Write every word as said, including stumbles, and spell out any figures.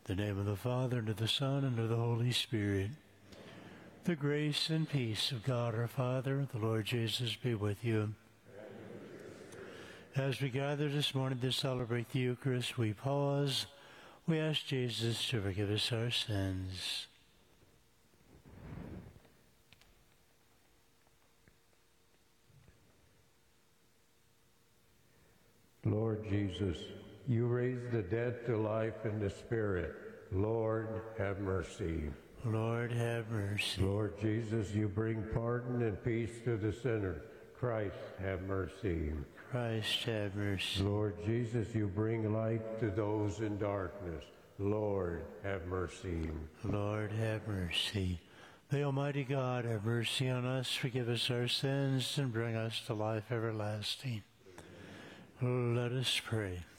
In the name of the Father, and of the Son, and of the Holy Spirit. The grace and peace of God our Father, the Lord Jesus, be with you. As we gather this morning to celebrate the Eucharist, we pause. We ask Jesus to forgive us our sins. Lord Jesus, you raise the dead to life in the Spirit. Lord, have mercy. Lord, have mercy. Lord Jesus, you bring pardon and peace to the sinner. Christ, have mercy. Christ, have mercy. Lord Jesus, you bring light to those in darkness. Lord, have mercy. Lord, have mercy. May Almighty God have mercy on us, forgive us our sins, and bring us to life everlasting. Let us pray.